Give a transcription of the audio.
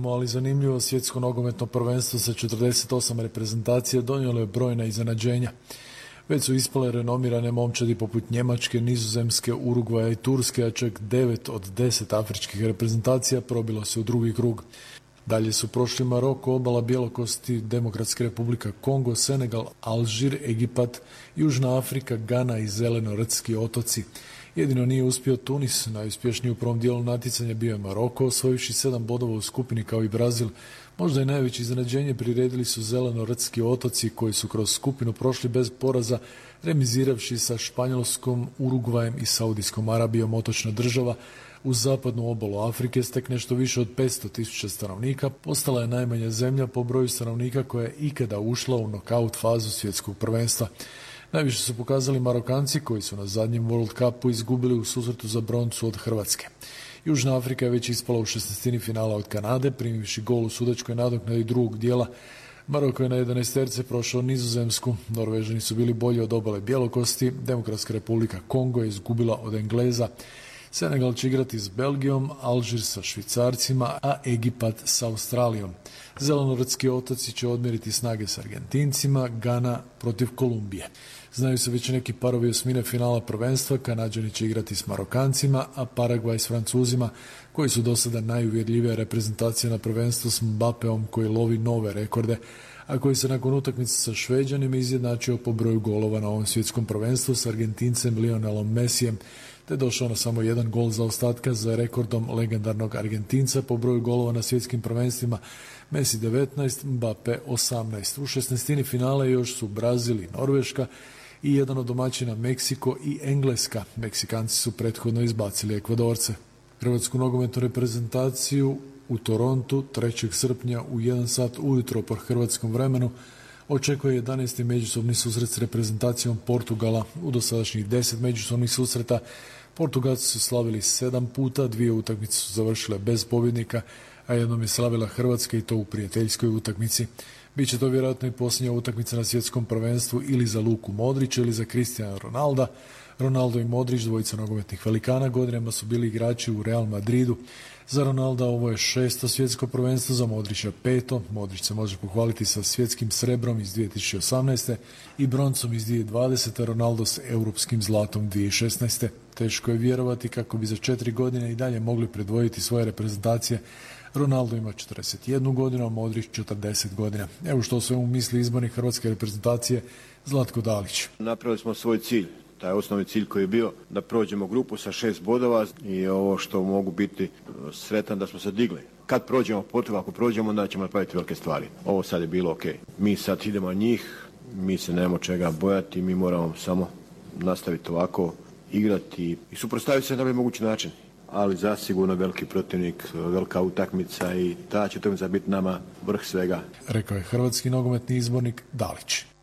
Neobično, ali zanimljivo, svjetsko nogometno prvenstvo sa 48 reprezentacija donijelo je brojna iznenađenja. Već su ispale renomirane momčadi poput Njemačke, Nizozemske, Urugvaja i Turske, a čak 9 od 10 afričkih reprezentacija probilo se u drugi krug. Dalje su prošli Maroko, Obala Bjelokosti, Demokratska republika Kongo, Senegal, Alžir, Egipat, Južna Afrika, Gana i Zelenorodski otoci. Jedino nije uspio Tunis, najuspješniji u prvom dijelu natjecanja bio je Maroko, osvojivši 7 bodova u skupini kao i Brazil. Možda i najveće iznenađenje priredili su Zelenorodski otoci koji su kroz skupinu prošli bez poraza, remiziravši sa Španjolskom, Urugvajem i Saudijskom Arabijom. Otočna država uz zapadnu obalu Afrike s tek nešto više od 500.000 stanovnika postala je najmanja zemlja po broju stanovnika koja je ikada ušla u nokaut fazu svjetskog prvenstva. Najviše su pokazali Marokanci koji su na zadnjem World Cupu izgubili u susretu za broncu od Hrvatske. Južna Afrika je već ispala u 16. finala od Kanade, primivši gol u sudačkoj nadoknadi drugog dijela. Maroko je na 11 prošao Nizozemsku, Norvežani su bili bolji od Obale Bjelokosti, Demokratska republika Kongo je izgubila od Engleza, Senegal će igrati s Belgijom, Alžir sa Švicarcima, a Egipat sa Australijom. Zelenorodski otoci će odmjeriti snage s Argentincima, Gana protiv Kolumbije. Znaju se već neki parovi osmine finala prvenstva, Kanađani će igrati s Marokancima, a Paragvaj s Francuzima, koji su do sada najuvjerljivija reprezentacija na prvenstvu s Mbapeom koji lovi nove rekorde, a koji se nakon utakmice sa Šveđanima izjednačio po broju golova na ovom svjetskom prvenstvu s Argentincem Lionelom Messijem, te došao na samo jedan gol zaostatka za rekordom legendarnog Argentinca po broju golova na svjetskim prvenstvima, Messi 19, Mbappe 18. U 16. finale još su Brazil i Norveška i jedan od domaćina Meksiko i Engleska. Meksikanci su prethodno izbacili Ekvadorce. Hrvatsku nogometnu reprezentaciju u Torontu 3. srpnja u 1 sat ujutro po hrvatskom vremenu očekuje 11. međusobni susret s reprezentacijom Portugala. U dosadašnjih 10 međusobnih susreta Portugalci su slavili 7 puta, 2 utakmice su završile bez pobjednika, a jednom je slavila Hrvatska i to u prijateljskoj utakmici. Biće to vjerojatno i posljednja utakmica na svjetskom prvenstvu ili za Luku Modrića ili za Cristiano Ronalda. Ronaldo i Modrić, dvojica nogometnih velikana, godinama su bili igrači u Real Madridu. Za Ronalda ovo je 6. svjetsko prvenstvo, za Modrića 5. Modrić se može pohvaliti sa svjetskim srebrom iz 2018. i broncom iz 2020. Ronaldo s europskim zlatom 2016. Teško je vjerovati kako bi za 4 godine i dalje mogli predvojiti svoje reprezentacije. Ronaldo ima 41 godinu, a Modrić 40 godina. Evo što o svemu misli izbornik hrvatske reprezentacije Zlatko Dalić. Napravili smo svoj cilj. Taj osnovni cilj koji je bio da prođemo grupu sa 6 bodova i ovo što mogu biti sretan da smo se digli. Kad prođemo Portugal, ako prođemo, onda ćemo napraviti velike stvari. Ovo sad je bilo ok. Mi sad idemo na njih, mi se nemamo čega bojati, mi moramo samo nastaviti ovako, igrati i suprotstaviti se na najbolji mogući način. Ali zasigurno veliki protivnik, velika utakmica i ta će utakmica biti nama vrh svega. Rekao je hrvatski nogometni izbornik Dalić.